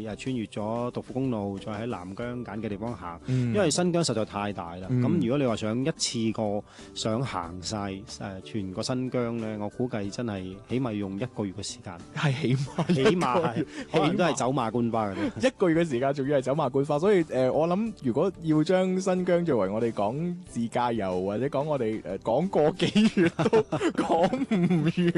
係穿越咗獨富公路，再喺南疆揀嘅地方行。因為新疆實在太大啦。咁如果你話想一次過想行晒全個新疆咧，我估計真係起碼要用1個月嘅時間。 係起碼係可能都係走馬觀花嘅啫。 1個月嘅時間，仲要係走馬觀花。所以我諗如果要將新疆作為我哋講自駕遊或者講我哋講個幾月都講唔完。